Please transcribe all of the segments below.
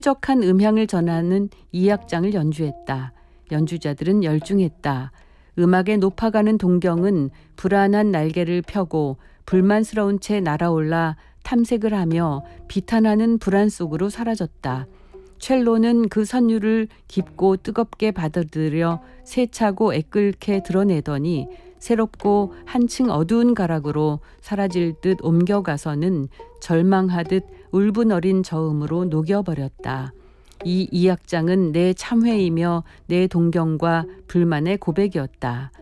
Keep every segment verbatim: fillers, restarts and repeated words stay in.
쾌적한 음향을 전하는 이 악장을 연주했다. 연주자들은 열중했다. 음악에 높아가는 동경은 불안한 날개를 펴고 불만스러운 채 날아올라 탐색을 하며 비탄하는 불안 속으로 사라졌다. 첼로는 그 선율을 깊고 뜨겁게 받아들여 세차고 애끓게 드러내더니 새롭고 한층 어두운 가락으로 사라질 듯 옮겨가서는 절망하듯 울분 어린 저음으로 녹여버렸다. 이 이악장은 내 참회이며 내 동경과 불만의 고백이었다.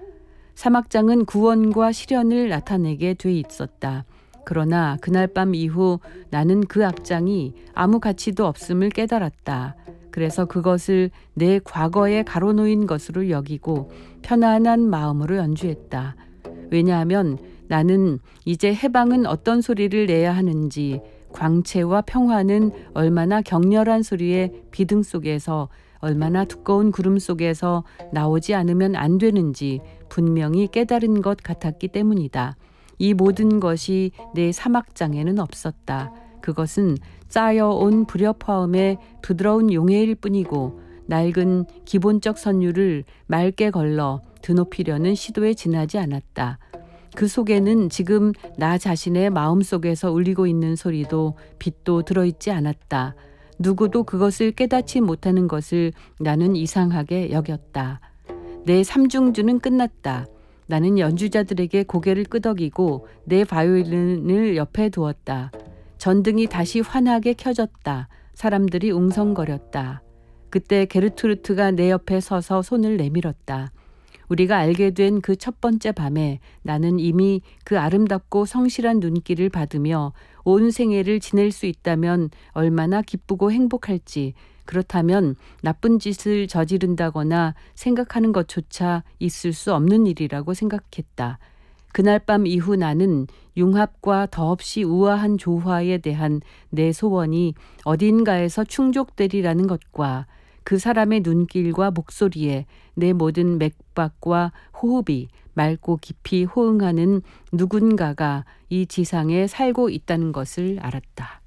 삼악장은 구원과 시련을 나타내게 돼 있었다. 그러나 그날 밤 이후 나는 그 악장이 아무 가치도 없음을 깨달았다. 그래서 그것을 내 과거에 가로놓인 것으로 여기고 편안한 마음으로 연주했다. 왜냐하면 나는 이제 해방은 어떤 소리를 내야 하는지, 광채와 평화는 얼마나 격렬한 소리의 비등 속에서, 얼마나 두꺼운 구름 속에서 나오지 않으면 안 되는지 분명히 깨달은 것 같았기 때문이다. 이 모든 것이 내 삼악장에는 없었다. 그것은 쌓여온 불협화음의 부드러운 용해일 뿐이고 낡은 기본적 선율을 맑게 걸러 드높이려는 시도에 지나지 않았다. 그 속에는 지금 나 자신의 마음속에서 울리고 있는 소리도 빛도 들어있지 않았다. 누구도 그것을 깨닫지 못하는 것을 나는 이상하게 여겼다. 내 삼중주는 끝났다. 나는 연주자들에게 고개를 끄덕이고 내 바이올린을 옆에 두었다. 전등이 다시 환하게 켜졌다. 사람들이 웅성거렸다. 그때 게르트루트가 내 옆에 서서 손을 내밀었다. 우리가 알게 된 그 첫 번째 밤에 나는 이미 그 아름답고 성실한 눈길을 받으며 온 생애를 지낼 수 있다면 얼마나 기쁘고 행복할지, 그렇다면 나쁜 짓을 저지른다거나 생각하는 것조차 있을 수 없는 일이라고 생각했다. 그날 밤 이후 나는 융합과 더없이 우아한 조화에 대한 내 소원이 어딘가에서 충족되리라는 것과 그 사람의 눈길과 목소리에 내 모든 맥박과 호흡이 맑고 깊이 호응하는 누군가가 이 지상에 살고 있다는 것을 알았다.